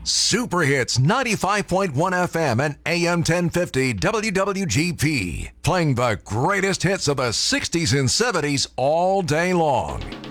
Super Hits 95.1 FM and AM 1050 WWGP. Playing the greatest hits of the 60s and 70s all day long.